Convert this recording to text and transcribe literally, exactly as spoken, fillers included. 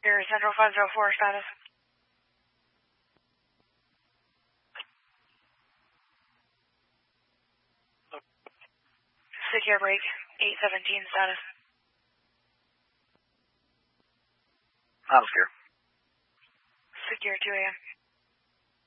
Your Central five oh four status. Secure break, eight seventeen status. I'm secure. Secure two A M.